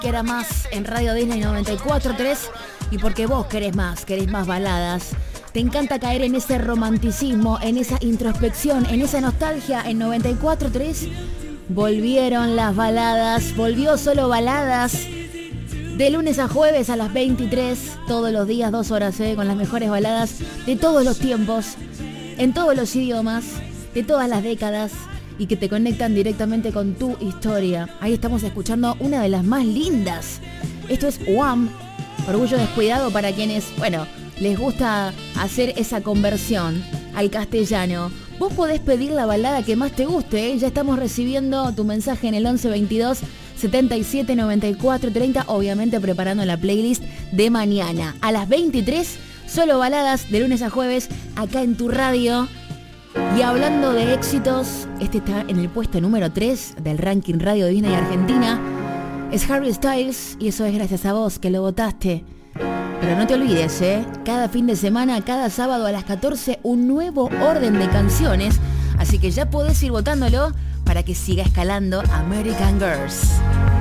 Quiera más en Radio Disney 94.3 y porque vos querés más baladas. Te encanta caer en ese romanticismo, en esa introspección, en esa nostalgia. En 94.3 volvieron las baladas, volvió Solo Baladas. De lunes a jueves a las 23, todos los días 2 horas, con las mejores baladas de todos los tiempos, en todos los idiomas, de todas las décadas y que te conectan directamente con tu historia. Ahí estamos escuchando una de las más lindas. Esto es Wham, Orgullo Descuidado, para quienes, les gusta hacer esa conversión al castellano. Vos podés pedir la balada que más te guste, Ya estamos recibiendo tu mensaje en el 11 22 77 94 30, obviamente preparando la playlist de mañana. A las 23, solo baladas de lunes a jueves, acá en tu radio. Y hablando de éxitos, este está en el puesto número 3 del ranking Radio Disney Argentina. Es Harry Styles y eso es gracias a vos que lo votaste. Pero no te olvides, cada fin de semana, cada sábado a las 14, un nuevo orden de canciones. Así que ya podés ir votándolo para que siga escalando American Girls.